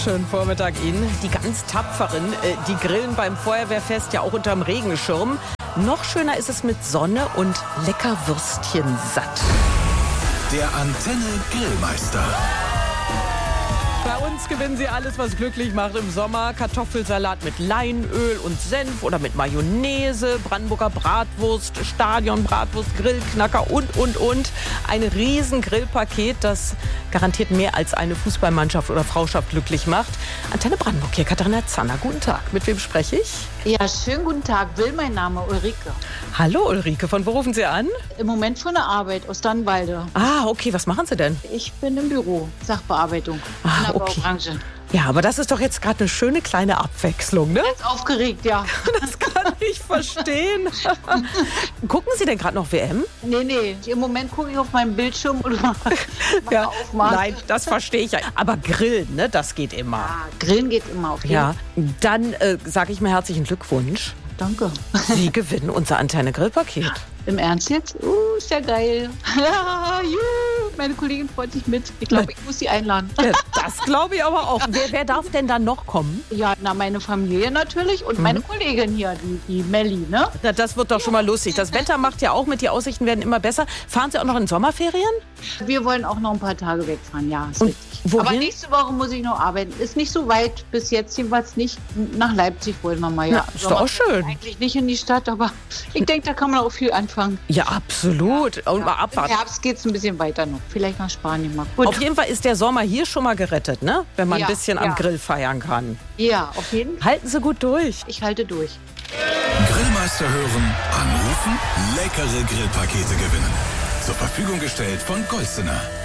Schönen Vormittag Ihnen. Die ganz Tapferen, die grillen beim Feuerwehrfest ja auch unterm Regenschirm. Noch schöner ist es mit Sonne und lecker Würstchen satt. Der Antenne Grillmeister. Bei uns gewinnen Sie alles, was glücklich macht im Sommer. Kartoffelsalat mit Leinöl und Senf oder mit Mayonnaise, Brandenburger Bratwurst, Stadionbratwurst, Grillknacker und. Ein riesen Grillpaket, das garantiert mehr als eine Fußballmannschaft oder Frauschaft glücklich macht. Antenne Brandenburg, hier Katharina Zanner. Guten Tag. Mit wem spreche ich? Ja, schönen guten Tag. Will mein Name, Ulrike. Hallo Ulrike, von wo rufen Sie an? Im Moment von der Arbeit aus Dannenwalde. Ah, okay, was machen Sie denn? Ich bin im Büro, Sachbearbeitung. In der Baubranche. Ja, aber das ist doch jetzt gerade eine schöne kleine Abwechslung, ne? Jetzt aufgeregt, ja. Das kann ich verstehen. Gucken Sie denn gerade noch WM? Nee. Im Moment gucke ich auf meinen Bildschirm und Ja. aufmachen. Nein, das verstehe ich ja. Aber Grillen, ne, das geht immer. Ja, Grillen geht immer auf jeden Ja, dann sage ich mir herzlichen Glückwunsch. Danke. Sie gewinnen unser Antenne-Grillpaket. Im Ernst jetzt? Ist ja geil. Meine Kollegin freut sich mit. Ich glaube, ich muss sie einladen. Ja, das glaube ich aber auch. Wer darf denn dann noch kommen? Ja, meine Familie natürlich und meine Kollegin hier, die Melli, ne? Na, das wird doch schon mal lustig. Das Wetter macht ja auch mit, die Aussichten werden immer besser. Fahren Sie auch noch in Sommerferien? Wir wollen auch noch ein paar Tage wegfahren, ja, ist Und richtig. wohin? Aber nächste Woche muss ich noch arbeiten. Ist nicht so weit bis jetzt, jedenfalls nicht. Nach Leipzig wollen wir mal, ja. Ja, ist doch auch schön. Eigentlich nicht in die Stadt, aber ich denke, da kann man auch viel anfangen. Ja, absolut. Und mal Im abwarten. Herbst geht es ein bisschen weiter noch. Vielleicht nach Spanien mal. Gut. Auf jeden Fall ist der Sommer hier schon mal gerettet, ne? Wenn man Ja, ein bisschen am ja. Grill feiern kann. Ja, auf jeden Fall. Halten Sie gut durch. Ich halte durch. Grillmeister hören, anrufen, leckere Grillpakete gewinnen. Zur Verfügung gestellt von Golstener.